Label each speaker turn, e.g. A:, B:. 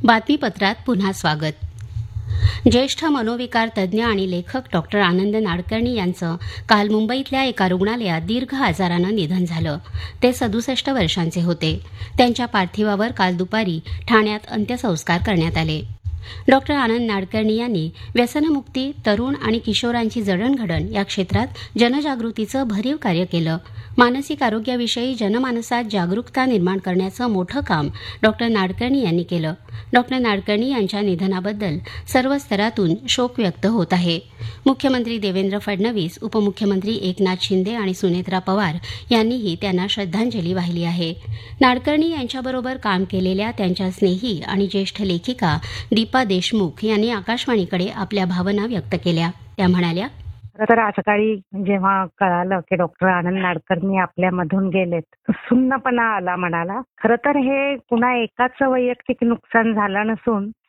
A: बातमीपत्रात पुन्हा स्वागत. ज्येष्ठ मनोविकार तज्ज्ञ आणि लेखक डॉक्टर आनंद नाडकर्णी यांचं काल मुंबईतल्या एका रुग्णालयात दीर्घ आजारानं निधन झालं. ते 67 वर्षांचे होते. त्यांच्या पार्थिवावर काल दुपारी ठाण्यात अंत्यसंस्कार करण्यात आले. डॉक्टर आनंद नाडकर्णी यांनी व्यसनमुक्ती, तरुण आणि किशोरांची जडणघडण या क्षेत्रात जनजागृतीचं भरीव कार्य केलं. मानसिक आरोग्याविषयी जनमानसात जागरूकता निर्माण करण्याचं मोठं काम डॉक्टर नाडकर्णी यांनी केलं. डॉक्टर नाडकर्णी यांच्या निधनाबद्दल सर्व स्तरातून शोक व्यक्त होत आहे. मुख्यमंत्री देवेंद्र फडणवीस, उपमुख्यमंत्री एकनाथ शिंदे आणि सुनेत्रा पवार यांनीही त्यांना श्रद्धांजली वाहिली आहे. नाडकर्णी यांच्याबरोबर काम केलेल्या त्यांच्या स्नेही आणि ज्येष्ठ लेखिका दीपा देशमुख यांनी आकाशवाणीकडे आपल्या भावना व्यक्त केल्या. त्या म्हणाल्या,
B: तर आज सकाळी जेव्हा कळालं की डॉक्टर आनंद नाडकर्णी आपल्यामधून गेलेत, सुन्नपणा आला मनाला. खरं तर हे कुणा एकाच वैयक्तिक नुकसान झालं नसून